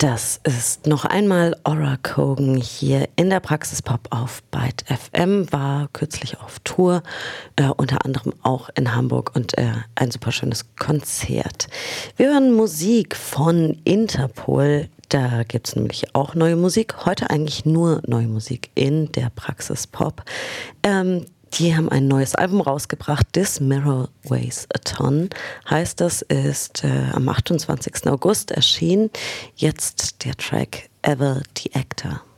Das ist noch einmal Aura Cogan hier in der Praxis Pop auf Byte FM, war kürzlich auf Tour, unter anderem auch in Hamburg und ein super schönes Konzert. Wir hören Musik von Interpol, da gibt es nämlich auch neue Musik, heute eigentlich nur neue Musik in der Praxis Pop. Die haben ein neues Album rausgebracht, This Mirror Weighs a Ton heißt das, ist am 28. August erschienen. Jetzt der Track Ever the Actor.